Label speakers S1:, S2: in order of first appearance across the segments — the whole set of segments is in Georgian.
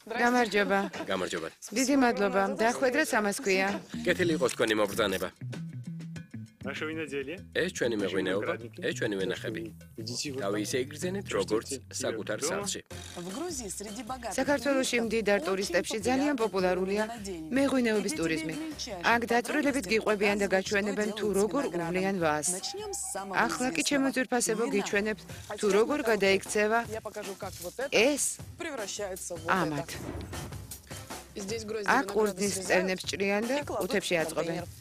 S1: გამარჯობა.
S2: გამარჯობა.
S1: დიდი მადლობა. დახვედრეთ ამას ქვია.
S2: კეთილი იყოს თქვენი მობრძანება.
S3: Нашего виноделия.
S2: ეს ჩვენი მეღვინეობა, ეს ჩვენი ვენახები.
S3: Идите вот
S2: თავი ისე იგრძენით, როგორც საკუთარ სახლში.
S4: В Грузии среди богатых
S1: საქართველოში მდიდარ ტურისტებში ძალიან პოპულარულია მეღვინეობის ტურიზმი. აქ დაწვრილებით გიყვებიან და გაჩვენებენ თუ როგორ უვლიან ვას.
S4: Начнем с самого
S1: ახლა კი
S4: известного.
S1: ჩემო ძვირფასებო გიჩვენებთ თუ როგორ გადაიქცევა
S4: Я покажу, как вот это
S1: ეს
S4: превращается в вот
S1: ამათ.
S4: это. Здесь грозди
S1: აქ
S4: винограда
S1: ყურძნის
S4: срезают
S1: წევნებს ჭრიან და
S4: и кладут
S1: ყუთებში
S4: в
S1: აწყობენ.
S4: контейнер.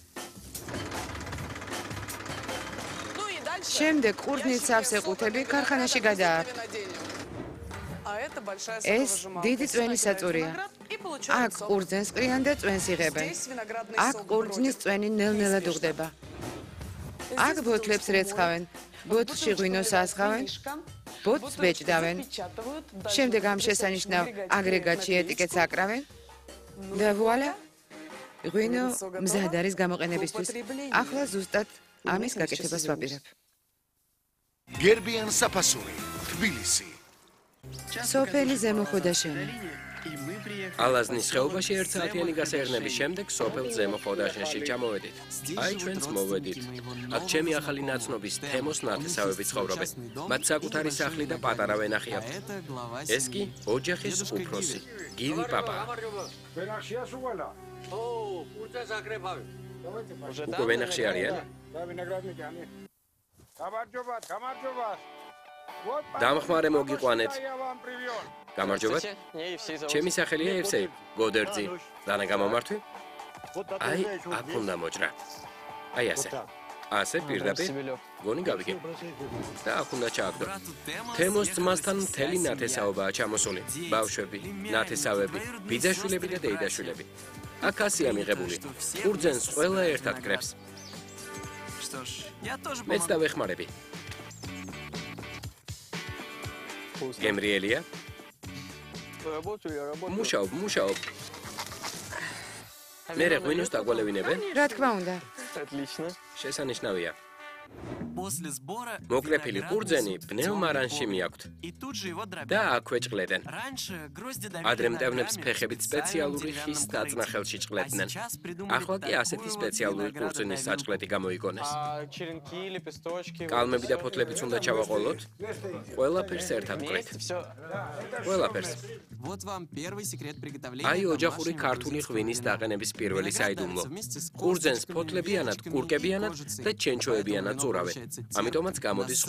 S4: Ну и дальше
S1: შემდეგ ყურძნის
S4: ящики
S1: სავსე
S4: сока
S1: ყუთები
S4: для
S1: ქარხანაში
S4: винограда
S1: გადააქვთ.
S4: везут на винодельню. А это большая
S1: ეს
S4: соковыжималка.
S1: დიდი
S4: Сюда
S1: წვენი
S4: кидают
S1: საწურია.
S4: виноград и получают
S1: აქ
S4: сок.
S1: ყურძენს ყრიან და წვენს იღებენ.
S4: Здесь виноградный
S1: აქ
S4: сок
S1: ყურძნის
S4: бродит.
S1: წვენი ნელ-ნელად უხდება. აქ ბოთლებს რეცხავენ. ბოთლში ღვინოს ასხავენ, ბოთლს ბეჭდავენ. შემდეგ ამ შესანიშნავ აგრეგატში ეტიკეტს აკრავენ და ვუალა, ღვინო მზად არის გამოყენებისთვის. ახლა ზუსტად ამის გაკეთებას ვაპირებ.
S5: გერბიან საფასური, თბილისი.
S1: სოფელი ზემოხოდაშენი.
S2: ალაზნის ხეობაში 1 საათიანი გასაერნების შემდეგ სოფელ ზემო ხოდაშენში ჩამოვედით. აი ჩვენც მოვედით. აქ ჩემი ახალი ნაცნობის თემოს ნათესავები ცხოვრობენ. მათ საკუთარი სახლი და პატარა ვენახი აქვთ. ეს კი ოჯახის უფროსი, გივი პაპა. უკვე ვენახში არიან? დამხმარე მოგიყვანეთ. გამარჯობათ. ჩემი სახელია ევსეი, გოდერძი. დანა გამომართვი? აი, აქ უნდა მოჭრა. აი ასე. ასე პირდაპირ გონი გავიგე. და აქ უნდა ჩააგდო. თემოს ძმასთან მთელი ნათესაობაა ჩამოსული. ბავშვები, ნათესავები, ბიძაშვილები და დეიდაშვილები. აქ ასია მიღებული. ყურძენს ყველა ერთად კრებს. მეც დავეხმარები. გემრიელია? მუშაობ. მერე ღვინოს დაგვალევინებენ?
S1: რა თქმა უნდა.
S2: შესანიშნავია.
S6: После сбора
S2: მოკლეფილი ყურძენი ბნელ მარანში მიაქვთ
S6: и тут же его
S2: და
S6: дробят.
S2: აქვე ჭყლედენ.
S6: Раньше грозди давили
S2: ადრე მტევნებს
S6: ногами
S2: ფეხებით
S6: в
S2: სპეციალური
S6: специальном
S2: ხის
S6: деревянном
S2: დაწნახელში
S6: корыте.
S2: ჭყლედნენ.
S6: А сейчас придумали
S2: ახლა კი ასეთი
S6: такую вот
S2: სპეციალური ყურძნის
S6: виноградодавилку.
S2: საჭყლეთი გამოიგონეს.
S7: черенки, лепесточки.
S2: კალმები და ფოთლებიც უნდა ჩავაყოლოთ. ყველაფერს ერთად ვკრით.
S7: Все.
S2: ყველაფერს.
S6: Вот вам первый секрет приготовления
S2: აი ოჯახური
S6: домашнего
S2: ქართული
S6: грузинского
S2: ღვინის
S6: вина.
S2: დაყენების პირველი
S6: Виноград
S2: საიდუმლო.
S6: давится вместе с
S2: ყურძენს
S6: косточками,
S2: ფოთლებიანად,
S6: веточками и
S2: კურკებიანად
S6: кожицей.
S2: და ჩენჩოებიანად
S6: Поэтому вино
S2: წურავენ.
S6: получается
S2: ამიტომაც გამოდის